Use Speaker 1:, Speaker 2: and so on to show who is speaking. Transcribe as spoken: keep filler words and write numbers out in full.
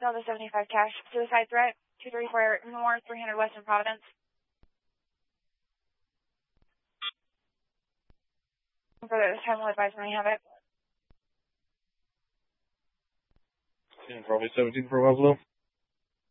Speaker 1: Delta seventy-five cash, suicide threat, two thirty-four North, three hundred West in Providence. For this time, we'll advise when you have it.
Speaker 2: Probably seventeen for Weslow.